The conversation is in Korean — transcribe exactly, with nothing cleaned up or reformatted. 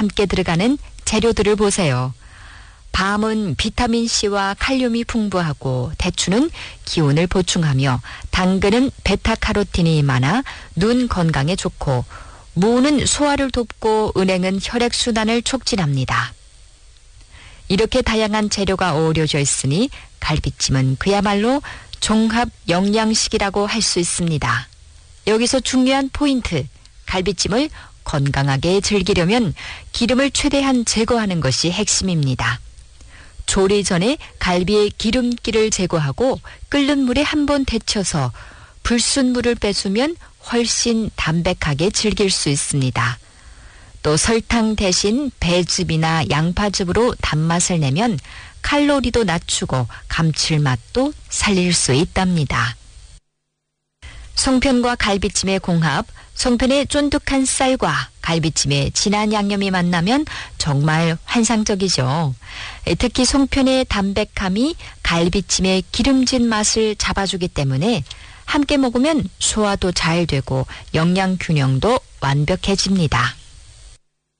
함께 들어가는 재료들을 보세요. 밤은 비타민C와 칼륨이 풍부하고 대추는 기운을 보충하며 당근은 베타카로틴이 많아 눈 건강에 좋고 무는 소화를 돕고 은행은 혈액순환을 촉진합니다. 이렇게 다양한 재료가 어우러져 있으니 갈비찜은 그야말로 종합 영양식이라고 할 수 있습니다. 여기서 중요한 포인트, 갈비찜을 건강하게 즐기려면 기름을 최대한 제거하는 것이 핵심입니다. 조리 전에 갈비의 기름기를 제거하고 끓는 물에 한번 데쳐서 불순물을 빼주면 훨씬 담백하게 즐길 수 있습니다. 또 설탕 대신 배즙이나 양파즙으로 단맛을 내면 칼로리도 낮추고 감칠맛도 살릴 수 있답니다. 송편과 갈비찜의 공합, 송편의 쫀득한 쌀과 갈비찜의 진한 양념이 만나면 정말 환상적이죠. 특히 송편의 담백함이 갈비찜의 기름진 맛을 잡아주기 때문에 함께 먹으면 소화도 잘 되고 영양 균형도 완벽해집니다.